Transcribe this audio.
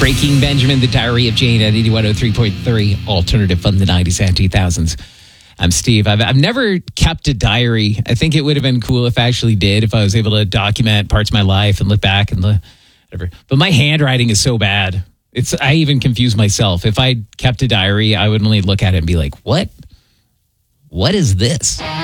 Breaking Benjamin, The Diary of Jane at 8103.3 Alternative from the 90s and 2000s. I'm Steve. I've never kept a diary. I think it would have been cool if I actually did, if I was able to document parts of my life and look back and whatever. But my handwriting is so bad. I even confuse myself. If I kept a diary, I would only look at it and be like, what is this?